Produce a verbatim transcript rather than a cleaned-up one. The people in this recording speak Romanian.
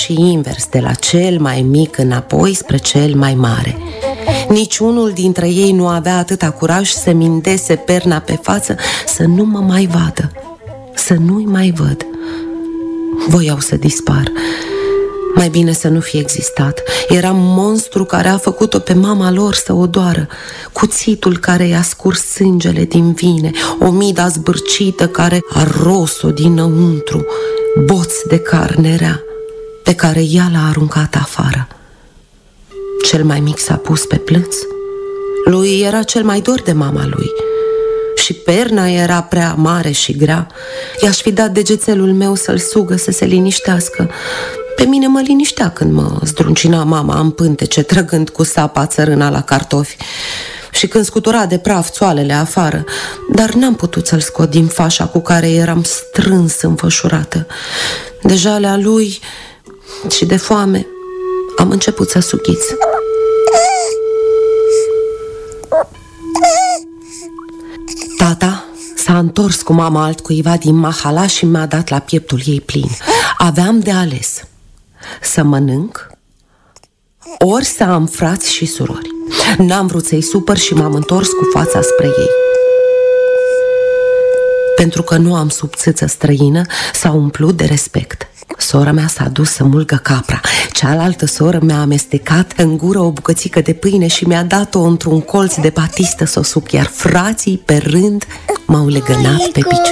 și invers, de la cel mai mic înapoi spre cel mai mare. Niciunul dintre ei nu avea atâta curaj să mindese perna pe față să nu mă mai vadă, să nu-i mai văd. Voiau să dispar. Mai bine să nu fie existat. Era monstru care a făcut-o pe mama lor să o doară, cuțitul care i-a scurs sângele din vine, omida zbârcită care a ros-o dinăuntru, boți de carne rea pe care ea l-a aruncat afară. Cel mai mic s-a pus pe plâns. Lui era cel mai dor de mama lui și perna era prea mare și grea. I-aș fi dat degețelul meu să-l sugă, să se liniștească. Pe mine mă liniștea când mă zdruncina mama în pântece, trăgând cu sapa țărâna la cartofi și când scutura de praf țoalele afară, dar n-am putut să-l scot din fașa cu care eram strâns înfășurată. De jalea lui și de foame am început să sughiț. Tata s-a întors cu mama altcuiva din mahala și mi-a dat la pieptul ei plin. Aveam de ales: să mănânc, ori să am frați și surori. N-am vrut să-i supăr și m-am întors cu fața spre ei. Pentru că nu am subțâță străină, s-a umplut de respect. Sora mea s-a dus să mulgă capra. Cealaltă soră mi-a amestecat în gură o bucățică de pâine și mi-a dat-o într-un colț de batistă să o suc, iar frații, pe rând, m-au legănat pe picioare.